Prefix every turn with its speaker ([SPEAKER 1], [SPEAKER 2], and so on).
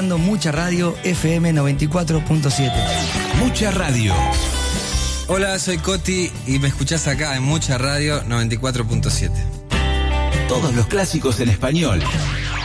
[SPEAKER 1] escuchando Mucha Radio FM 94.7.
[SPEAKER 2] Mucha Radio.
[SPEAKER 3] Hola, soy Coti y me escuchás acá en Mucha Radio 94.7.
[SPEAKER 2] Todos los clásicos en español.